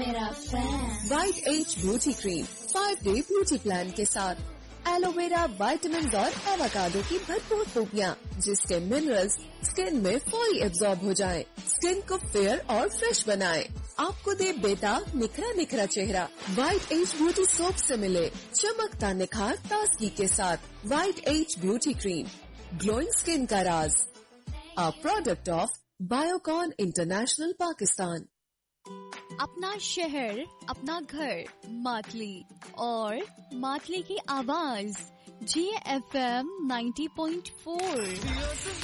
मेरा fan. White as beauty cream 5-day beauty plan के साथ एलोवेरा, विटामिन और एवोकाडो की भरपूर खूबियाँ, जिसके मिनरल्स स्किन में फौरी एब्जॉर्ब हो जाएं, स्किन को फेयर और फ्रेश बनाएं, आपको दे बेताब निखरा निखरा चेहरा। वाइट एज ब्यूटी सोप से मिले चमकता निखार ताजगी के साथ। White as beauty cream, glowing skin का राज। A product of Biocon international Pakistan. अपना शहर, अपना घर, मातली और मातली की आवाज GFM 90.4।